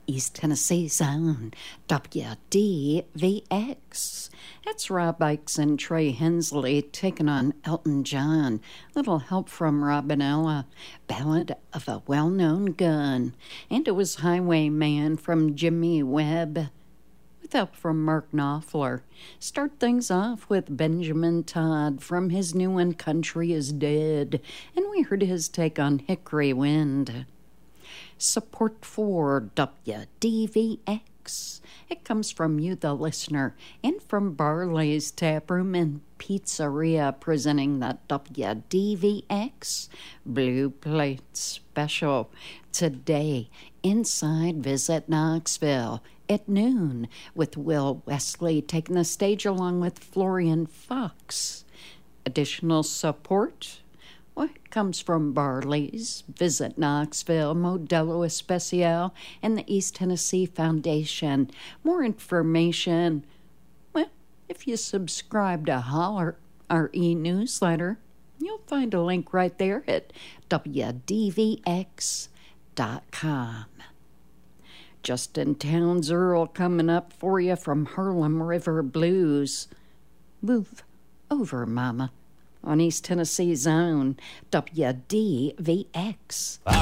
East Tennessee Zone, WDVX. It's Rob Ikes and Trey Hensley taking on Elton John. Little help from Robinella, Ballad of a Well-Known Gun. And it was Highwayman from Jimmy Webb, with help from Mark Knopfler. Start things off with Benjamin Todd from his new one, Country is Dead. And we heard his take on Hickory Wind. Support for WDVX. It comes from you, the listener, and from Barley's Taproom and Pizzeria, presenting the WDVX Blue Plate Special. Today, inside Visit Knoxville at noon, with Will Wesley taking the stage along with Florian Fox. Additional support? Well, it comes from Barley's, Visit Knoxville, Modelo Especial, and the East Tennessee Foundation. More information, well, if you subscribe to Holler, our e-newsletter, you'll find a link right there at WDVX.com. Justin Townes Earl coming up for you from Harlem River Blues. Move over, Mama, on East Tennessee Zone, WDVX.